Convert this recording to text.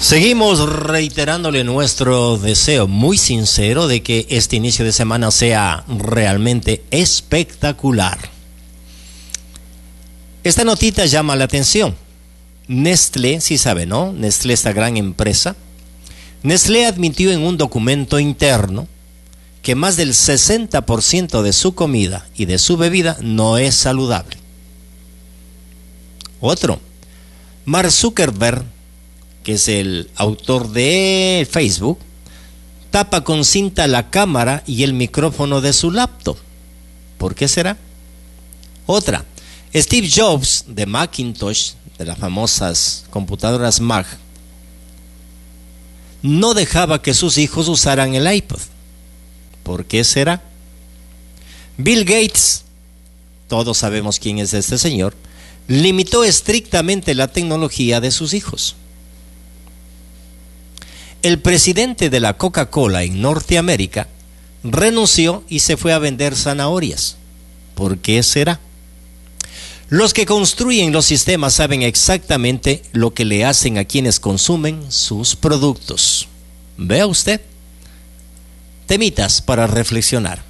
Seguimos reiterándole nuestro deseo muy sincero de que este inicio de semana sea realmente espectacular. Esta notita llama la atención. Nestlé, sí sabe, ¿no? Nestlé, esta gran empresa. Nestlé admitió en un documento interno que más del 60% de su comida y de su bebida no es saludable. Otro, Mark Zuckerberg, que es el autor de Facebook, tapa con cinta la cámara y el micrófono de su laptop. ¿Por qué será? Otra, Steve Jobs de Macintosh, de las famosas computadoras Mac, no dejaba que sus hijos usaran el iPod. ¿Por qué será? Bill Gates, todos sabemos quién es este señor, limitó estrictamente la tecnología de sus hijos. El presidente de la Coca-Cola en Norteamérica renunció y se fue a vender zanahorias. ¿Por qué será? Los que construyen los sistemas saben exactamente lo que le hacen a quienes consumen sus productos. Vea usted. Temitas para reflexionar.